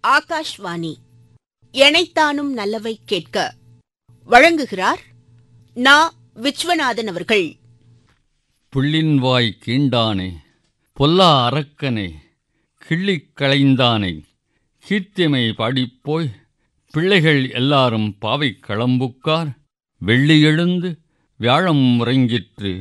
ஆகாஷ்வாணி எனைத்தானும் நல்லவை கேட்க வழங்குகிறார் நா. விஸ்வநாதன் அவர்கள். புள்ளின்வாய் கீண்டானே, பொல்லா அரக்கனே, கிள்ளிக் களைந்தானை, கீர்த்திமை பாடிப்போய் பிள்ளைகள் எல்லாரும் பாவைக் களம்புக்கார், வெள்ளி எழுந்து வியாழம் உறங்கிற்று